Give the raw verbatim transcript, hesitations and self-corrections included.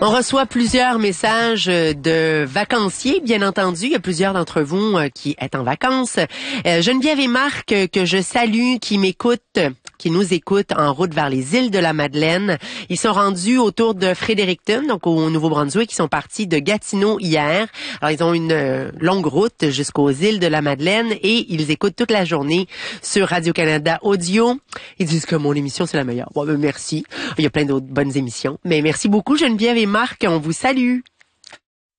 On reçoit plusieurs messages de vacanciers, bien entendu. Il y a plusieurs d'entre vous qui êtes en vacances. Euh, Geneviève et Marc, que je salue, qui m'écoutent, qui nous écoutent en route vers les îles de la Madeleine. Ils sont rendus autour de Fredericton, donc au Nouveau-Brunswick. Ils sont partis de Gatineau hier. Alors, ils ont une longue route jusqu'aux îles de la Madeleine et ils écoutent toute la journée sur Radio-Canada Audio. Ils disent que mon émission, c'est la meilleure. Bon, ben, merci. Il y a plein d'autres bonnes émissions. Mais merci beaucoup, Geneviève et Marc. On vous salue.